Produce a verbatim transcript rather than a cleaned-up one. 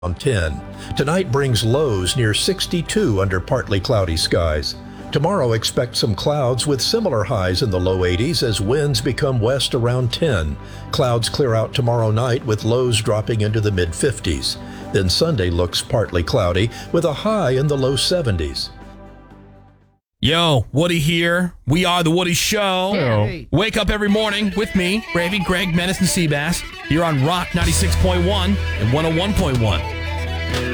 ten. Tonight brings lows near sixty-two under partly cloudy skies. Tomorrow expect some clouds with similar highs in the low eighties as winds become west around ten. Clouds clear out tomorrow night with lows dropping into the mid fifties. Then Sunday looks partly cloudy with a high in the low seventies. Yo, Woody here. We are The Woody Show. Hey. Wake up every morning with me, Gravy, Greg, Menace, and Seabass, here on Rock ninety-six point one and one oh one point one.